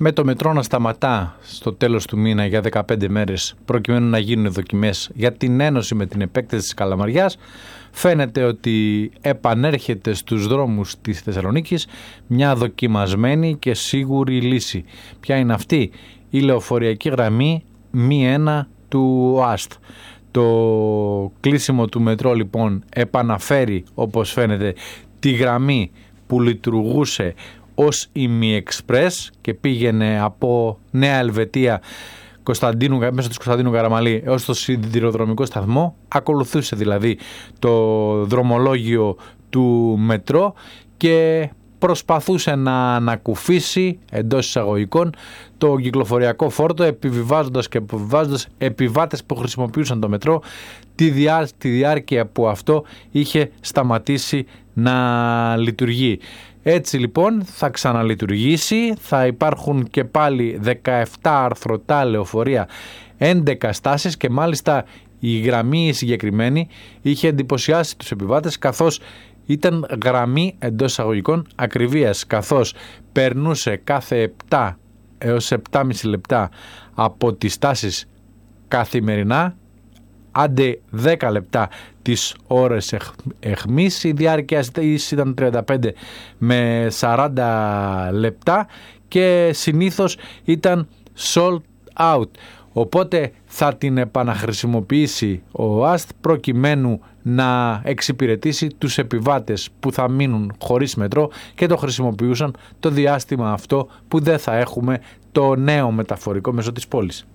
με το μετρό να σταματά στο τέλος του μήνα για 15 μέρες προκειμένου να γίνουν δοκιμές για την ένωση με την επέκταση της Καλαμαριάς, φαίνεται ότι επανέρχεται στους δρόμους της Θεσσαλονίκης μια δοκιμασμένη και σίγουρη λύση. Ποια είναι αυτή? Η λεωφοριακή γραμμή μη 1 του ΟΑΣΤ. Το κλείσιμο του μετρό λοιπόν επαναφέρει, όπως φαίνεται, τη γραμμή που λειτουργούσε ως ημιεξπρές και πήγαινε από Νέα Ελβετία μέσω της Κωνσταντίνου Καραμαλή έως το σιδηροδρομικό σταθμό. Ακολουθούσε δηλαδή το δρομολόγιο του μετρό και προσπαθούσε να ανακουφίσει εντός εισαγωγικών το κυκλοφοριακό φόρτο, επιβιβάζοντας και αποβιβάζοντας επιβάτες που χρησιμοποιούσαν το μετρό τη διάρκεια που αυτό είχε σταματήσει να λειτουργεί. Έτσι λοιπόν θα ξαναλειτουργήσει, θα υπάρχουν και πάλι 17 αρθρωτά λεωφορεία, 11 στάσεις και μάλιστα η γραμμή συγκεκριμένη είχε εντυπωσιάσει τους επιβάτες, καθώς ήταν γραμμή εντός εισαγωγικών ακριβίας, καθώς περνούσε κάθε 7 έως 7,5 λεπτά από τις στάσεις καθημερινά, άντε 10 λεπτά τις ώρες εχμής, η διάρκεια ήταν 35 με 40 λεπτά και συνήθως ήταν sold out. Οπότε θα την επαναχρησιμοποιήσει ο ΟΑΣΤ προκειμένου να εξυπηρετήσει τους επιβάτες που θα μείνουν χωρίς μετρό και το χρησιμοποιούσαν το διάστημα αυτό που δεν θα έχουμε το νέο μεταφορικό μέσο της πόλης.